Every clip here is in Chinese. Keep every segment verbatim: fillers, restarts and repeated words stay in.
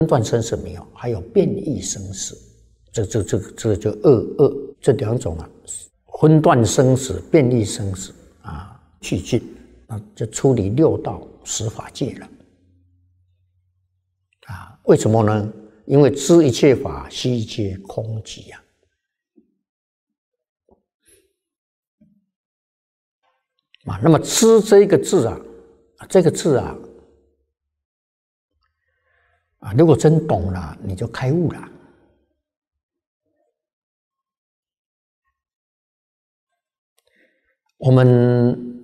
断生死没有，还有变异生死，这这这这就二二这两种啊，分段生死、变异生死啊，去尽啊，就处理六道十法界了啊？为什么呢？因为知一切法悉皆空寂啊。啊，那么知这一个字啊，这个字啊，啊，如果真懂了，你就开悟了。我们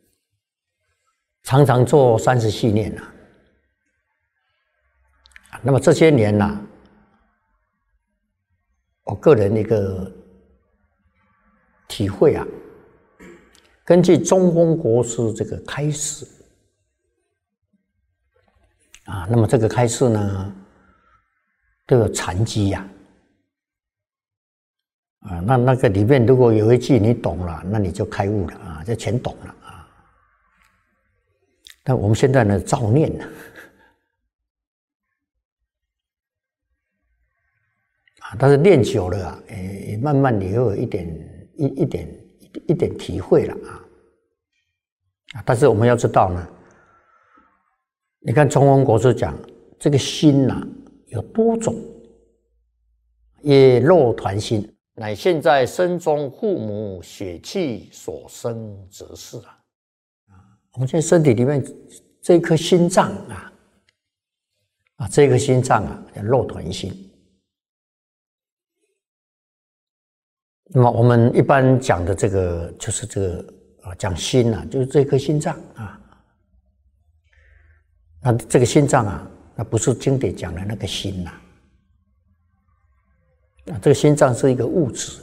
常常做三十系念啊，那么这些年呐、啊，我个人一个体会啊。根据中峰国师这个开示啊，那么这个开示呢都有禅机呀，啊，那那个里面如果有一句你懂了，那你就开悟了啊，就全懂了啊。但我们现在呢，照念呢，啊，但是练久了啊，诶，慢慢你会有一点一一点。一点体会了啊，但是我们要知道呢，你看中峰国师讲这个心呐、啊、有多种，也肉团心，乃现在身中父母血气所生则是啊。我们现在身体里面这颗心脏啊，啊，这颗心脏啊叫肉团心。那么我们一般讲的这个就是这个啊，讲心啊，就是这颗心脏啊。那这个心脏啊，那不是经典讲的那个心呐、啊。啊，这个心脏是一个物质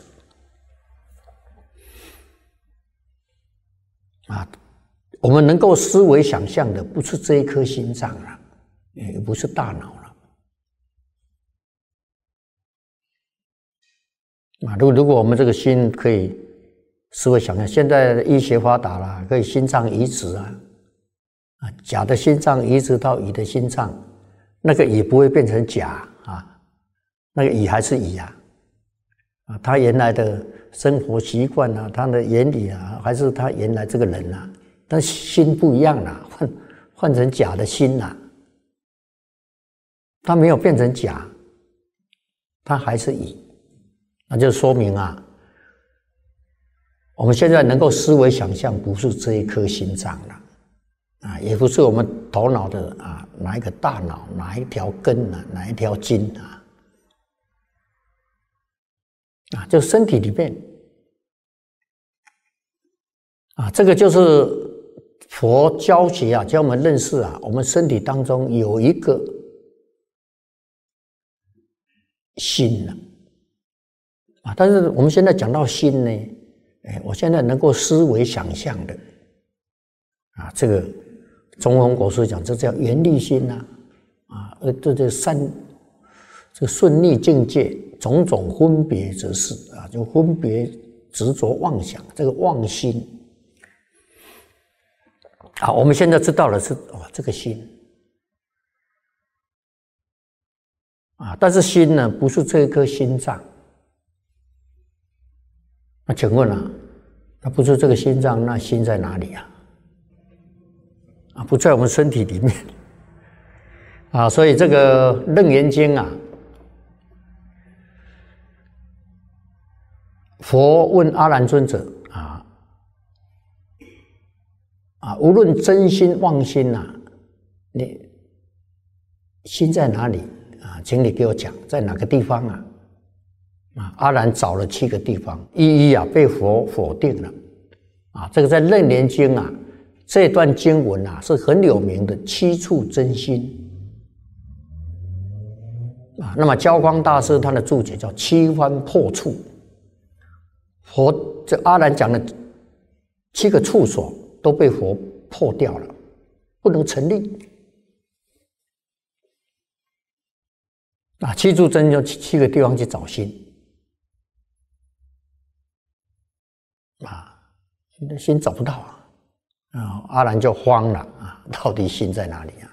啊。我们能够思维想象的，不是这一颗心脏了、啊，也不是大脑了。啊，如果如果我们这个心可以思维想象，现在医学发达了，可以心脏移植啊，啊，假的心脏移植到乙的心脏，那个乙不会变成假啊，那个乙还是乙啊，啊，他原来的生活习惯啊，他的原理啊，还是他原来这个人啊，但心不一样了，换换成假的心了，他没有变成假，他还是乙。那就说明啊，我们现在能够思维想象，不是这一颗心脏了，啊，也不是我们头脑的啊哪一个大脑，哪一条根啊，哪一条筋啊，啊，就身体里面，啊，这个就是佛教学啊，教我们认识啊，我们身体当中有一个心了。啊，但是我们现在讲到心呢，哎，我现在能够思维想象的，啊，这个中峰国师讲，这叫缘力心呐、啊，啊，呃，这这善，这个顺逆境界，种种分别则是啊，就分别执着妄想，这个妄心，啊，我们现在知道了是哦，这个心，啊，但是心呢，不是这颗心脏。那请问啊，那不是这个心脏，那心在哪里啊？啊，不在我们身体里面啊，所以这个《楞严经》啊，佛问阿难尊者啊啊，无论真心妄心呐，你心在哪里啊？请你给我讲，在哪个地方啊？啊，阿难找了七个地方，一一啊被佛否定了，啊，这个在《楞严经》啊这段经文啊是很有名的七处真心，啊，那么教光大师他的注解叫七番破处，佛这阿难讲的七个处所都被佛破掉了，不能成立，啊，七处真就七个地方去找心。啊，心找不到啊，啊，阿难就慌了啊，到底心在哪里啊？